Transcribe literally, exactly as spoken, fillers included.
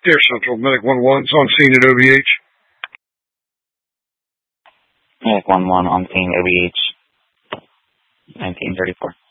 Air Central, Medic one one, it's on scene at O V H. Medic one one on scene, O V H, nineteen thirty-four.